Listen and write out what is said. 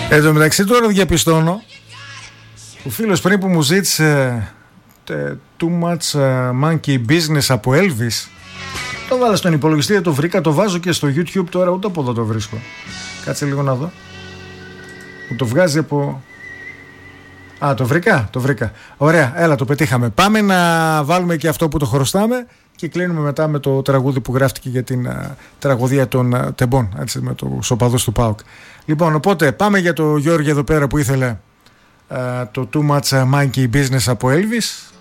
Εν τω μεταξύ τώρα διαπιστώνω, ο φίλος πριν που μου ζήτησε Too Much Monkey Business από Elvis, το βάλα στον υπολογιστή, το βρήκα, το βάζω και στο YouTube τώρα, ούτε από εδώ το βρίσκω. Κάτσε λίγο να δω. Μου το βγάζει από... Α, το βρήκα. Ωραία, έλα, το πετύχαμε. Πάμε να βάλουμε και αυτό που το χρωστάμε και κλείνουμε μετά με το τραγούδι που γράφτηκε για την τραγωδία των τεμπών, έτσι, με τους οπαδούς του ΠΑΟΚ. Λοιπόν, οπότε πάμε για το Γιώργη εδώ πέρα που ήθελε το Too Much Monkey Business από Elvis.